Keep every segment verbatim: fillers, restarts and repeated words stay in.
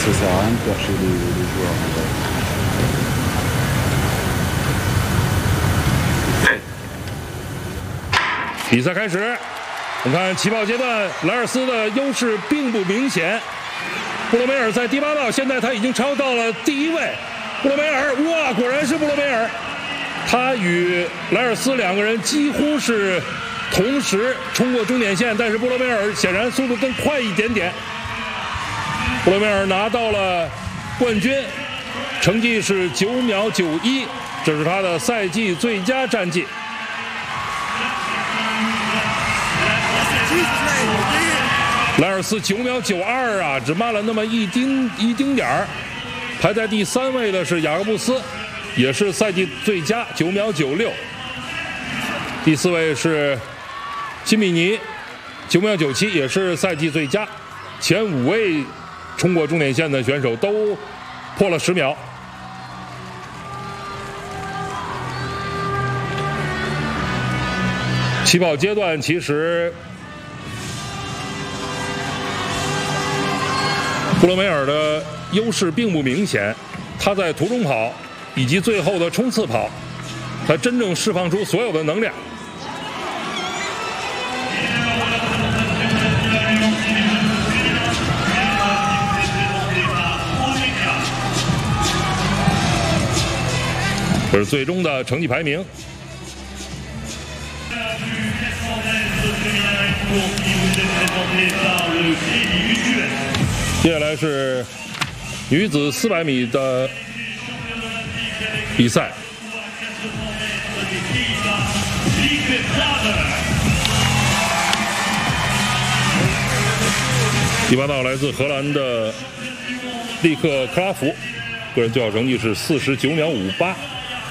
ça sert à rien de percher les, les joueurs. En fait. 比赛开始，我们看起跑阶段，莱尔斯的优势并不明显。布罗梅尔在第八道，现在他已经超到了第一位。布罗梅尔，哇，果然是布罗梅尔，他与莱尔斯两个人几乎是同时冲过终点线，但是布罗梅尔显然速度更快一点点。布罗梅尔拿到了冠军，成绩是九秒九一，这是他的赛季最佳战绩。 莱尔斯九秒九二啊，只慢了那么一丁一丁点儿。排在第三位的是雅各布斯，也是赛季最佳九秒九六。第四位是辛米尼，九秒九七，也是赛季最佳。前五位冲过终点线的选手都破了十秒。起跑阶段其实。 布罗梅尔的优势并不明显，他在途中跑以及最后的冲刺跑，他真正释放出所有的能量。这是最终的成绩排名。 接下来是女子四百米的比赛。第八道来自荷兰的利克·克拉福，个人最好成绩是四十九秒五八。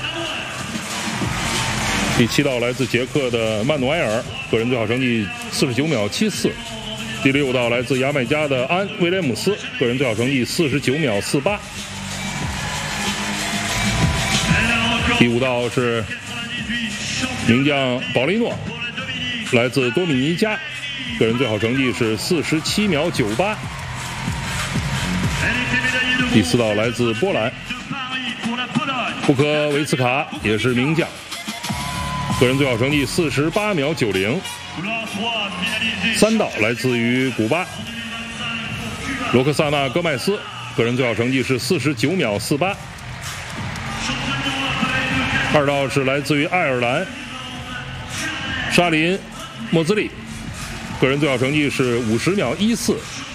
第七道来自捷克的曼努埃尔，个人最好成绩四十九秒七四。 第六道来自牙买加的安·威廉姆斯，个人最好成绩四十九秒四八。第五道是名将保利诺，来自多米尼加，个人最好成绩是四十七秒九八。第四道来自波兰，布科维茨卡也是名将，个人最好成绩四十八秒九零。 三道来自于古巴，罗克萨纳·戈麦斯，个人最好成绩是四十九秒四八。二道是来自于爱尔兰，沙林·莫兹利，个人最好成绩是五十秒一四。